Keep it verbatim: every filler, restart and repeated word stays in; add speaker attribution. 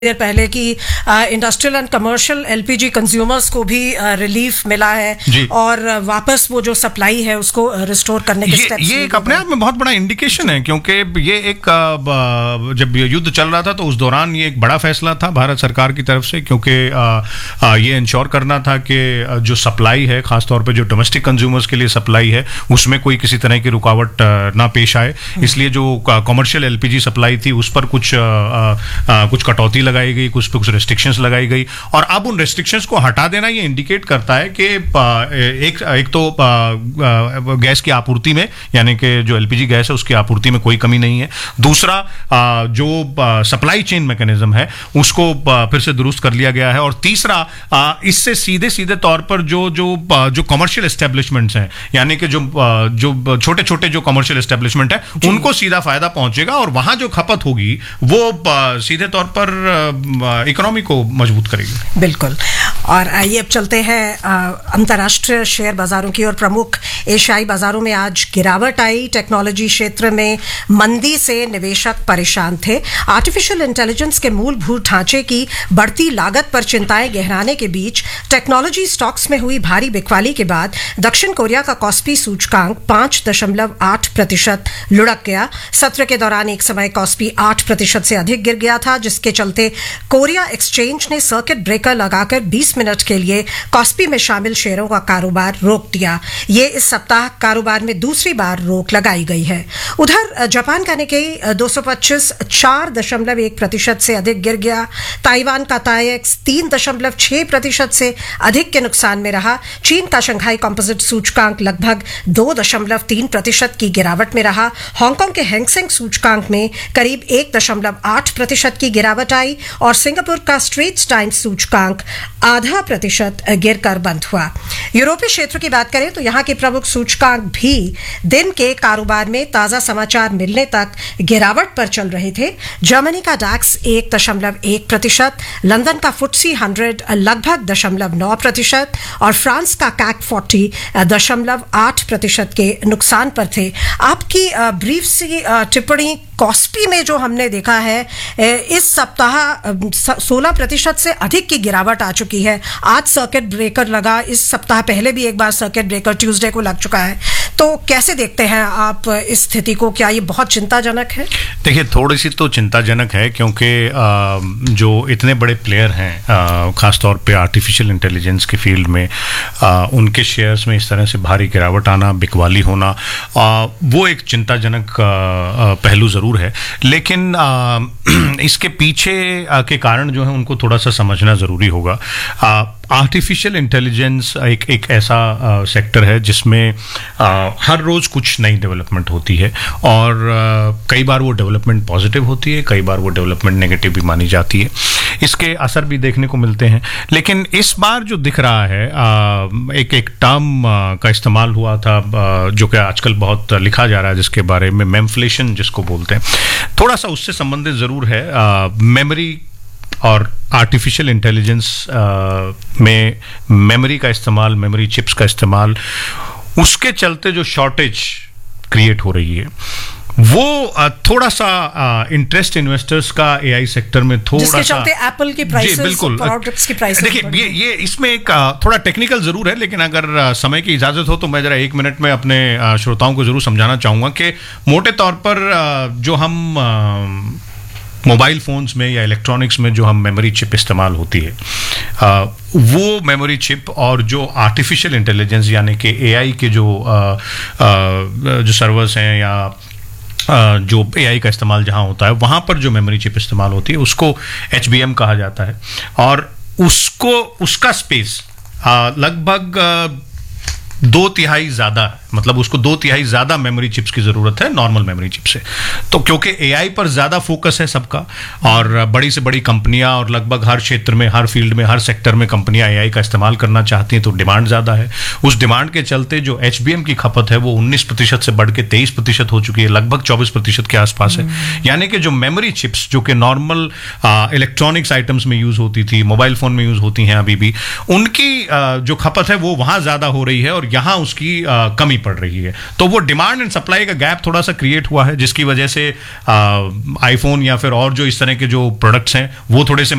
Speaker 1: देर पहले कि industrial and commercial LPG consumers को भी रिलीफ मिला है और वापस वो जो सप्लाई है उसको रिस्टोर करने के स्टेप्स
Speaker 2: ये एक अपने आप में बहुत बड़ा इंडिकेशन है, क्योंकि ये एक जब युद्ध चल रहा था तो उस दौरान ये एक बड़ा फैसला था भारत सरकार की तरफ से, क्योंकि ये इंश्योर करना था कि जो सप्लाई है, खासतौर पे जो डोमेस्टिक कंज्यूमर्स के लिए सप्लाई है, उसमें कोई किसी तरह की रुकावट ना पेश आए। इसलिए जो कमर्शियल एलपीजी सप्लाई थी उस पर कुछ कुछ कटौती लगाई गई, कुछ कुछ रेस्ट्रिक्शंस लगाई गई, और अब उन रेस्ट्रिक्शंस को हटा देना ये इंडिकेट करता है कि एक एक तो गैस की आपूर्ति में, यानी कि जो एलपीजी गैस है उसकी आपूर्ति में कोई कमी नहीं है। दूसरा, जो सप्लाई चेन मैकेनिज्म है उसको फिर से दुरुस्त कर लिया गया है। और तीसरा, इससे सीधे सीधे तौर पर जो जो जो कमर्शियल एस्टेब्लिशमेंट्स हैं, यानी कि जो जो छोटे छोटे जो कमर्शियल एस्टेब्लिशमेंट है उनको सीधा फायदा पहुंचेगा, और वहां जो खपत होगी वो सीधे तौर पर इकोनॉमी को मजबूत करेगी।
Speaker 1: बिल्कुल। और आइए अब चलते हैं अंतर्राष्ट्रीय शेयर बाजारों की ओर। प्रमुख एशियाई बाजारों में आज गिरावट आई। टेक्नोलॉजी क्षेत्र में मंदी से निवेशक परेशान थे। आर्टिफिशियल इंटेलिजेंस के मूलभूत ढांचे की बढ़ती लागत पर चिंताएं गहराने के बीच टेक्नोलॉजी स्टॉक्स में हुई भारी बिकवाली के बाद दक्षिण कोरिया का कॉस्पी सूचकांक पांच दशमलव आठ प्रतिशत लुढ़क गया। सत्र के दौरान एक समय कॉस्पी आठ प्रतिशत से अधिक गिर गया था, जिसके चलते कोरिया एक्सचेंज ने सर्किट ब्रेकर लगाकर बीस मिनट के लिए कॉस्पी में शामिल शेयरों का कारोबार रोक दिया। ये इस सप्ताह कारोबार में दूसरी बार रोक लगाई गई है। उधर जापान का निक्केई दो सौ पच्चीस चार दशमलव एक प्रतिशत से अधिक गिर गया। ताइवान का ताइएक्स तीन दशमलव छह प्रतिशत से अधिक के नुकसान में रहा। चीन का शंघाई कंपोजिट सूचकांक लगभग दो दशमलव तीन प्रतिशत की गिरावट में रहा। हांगकांग के हैंगसेंग सूचकांक में करीब एक दशमलव आठ प्रतिशत की गिरावट आई और सिंगापुर का स्ट्रेट्स टाइम्स सूचकांक आधा प्रतिशत गिरकर बंद हुआ। यूरोपीय क्षेत्र की बात करें तो यहां के प्रमुख सूचकांक भी दिन के कारोबार में ताजा समाचार मिलने तक गिरावट पर चल रहे थे। जर्मनी का डैक्स एक दशमलव एक प्रतिशत, लंदन का फुटसी हंड्रेड लगभग दशमलव नौ प्रतिशत और फ्रांस का कैक फोर्टी दशमलव आठ प्रतिशत के नुकसान पर थे। आपकी ब्रीफ सी टिप्पणी कॉस्पी में जो हमने देखा है, इस सप्ताह सोलह प्रतिशत से अधिक की गिरावट आ चुकी है। आज सर्किट ब्रेकर लगा, इस सप्ताह पहले भी एक बार सर्किट ब्रेकर ट्यूसडे को लग चुका है। तो कैसे देखते हैं आप इस स्थिति को? क्या ये बहुत चिंताजनक है?
Speaker 2: देखिए, थोड़ी सी तो चिंताजनक है, क्योंकि जो इतने बड़े प्लेयर हैं खासतौर पे आर्टिफिशियल इंटेलिजेंस के फील्ड में, आ, उनके शेयर्स में इस तरह से भारी गिरावट आना, बिकवाली होना, आ, वो एक चिंताजनक पहलू ज़रूर है। लेकिन आ, इसके पीछे आ, के कारण जो है उनको थोड़ा सा समझना ज़रूरी होगा। आर्टिफिशियल इंटेलिजेंस एक एक ऐसा आ, सेक्टर है जिसमें आ, हर रोज़ कुछ नई डेवलपमेंट होती है, और आ, कई बार वो डेवलपमेंट पॉजिटिव होती है, कई बार वो डेवलपमेंट नेगेटिव भी मानी जाती है। इसके असर भी देखने को मिलते हैं। लेकिन इस बार जो दिख रहा है, आ, एक एक टर्म का इस्तेमाल हुआ था आ, जो कि आजकल बहुत लिखा जा रहा है, जिसके बारे में मेमफ्लेशन जिसको बोलते हैं, थोड़ा सा उससे संबंधित ज़रूर है। मेमोरी और आर्टिफिशियल इंटेलिजेंस में मेमोरी का इस्तेमाल, मेमोरी चिप्स का इस्तेमाल, उसके चलते जो शॉर्टेज क्रिएट हो रही है, वो थोड़ा सा इंटरेस्ट इन्वेस्टर्स का एआई सेक्टर में थोड़ा
Speaker 1: जिसके चलते एप्पल की प्राइसेस,
Speaker 2: बिल्कुल
Speaker 1: प्रोडक्ट्स की प्राइसेस।
Speaker 2: देखिए, ये ये इसमें एक थोड़ा टेक्निकल जरूर है, लेकिन अगर समय की इजाजत हो तो मैं जरा एक मिनट में अपने श्रोताओं को जरूर समझाना चाहूंगा कि मोटे तौर पर जो हम मोबाइल फ़ोन्स में या इलेक्ट्रॉनिक्स में जो हम मेमोरी चिप इस्तेमाल होती है, आ, वो मेमोरी चिप और जो आर्टिफिशियल इंटेलिजेंस यानी कि एआई के जो आ, आ, जो सर्वर्स हैं या आ, जो एआई का इस्तेमाल जहाँ होता है, वहाँ पर जो मेमोरी चिप इस्तेमाल होती है उसको एच बी एम कहा जाता है, और उसको उसका स्पेस लगभग दो तिहाई ज़्यादा, मतलब उसको दो तिहाई ज़्यादा मेमोरी चिप्स की ज़रूरत है नॉर्मल मेमोरी चिप से। तो क्योंकि एआई पर ज़्यादा फोकस है सबका, और बड़ी से बड़ी कंपनियां और लगभग हर क्षेत्र में, हर फील्ड में, हर सेक्टर में कंपनियां एआई का इस्तेमाल करना चाहती हैं, तो डिमांड ज़्यादा है। उस डिमांड के चलते जो एच बी एम की खपत है वो उन्नीस प्रतिशत से बढ़ के तेईस प्रतिशत हो चुकी है, लगभग चौबीस प्रतिशत के आसपास है। यानी कि जो मेमोरी चिप्स जो कि नॉर्मल इलेक्ट्रॉनिक्स आइटम्स में यूज़ होती थी, मोबाइल फ़ोन में यूज़ होती हैं अभी भी, उनकी आ, जो खपत है वो वहाँ ज़्यादा हो रही है, और यहाँ उसकी आ, कमी पड़ रही है। तो वो डिमांड एंड सप्लाई का गैप थोड़ा सा क्रिएट हुआ है, जिसकी वजह से आईफोन या फिर और जो इस तरह के जो प्रोडक्ट्स हैं वो थोड़े से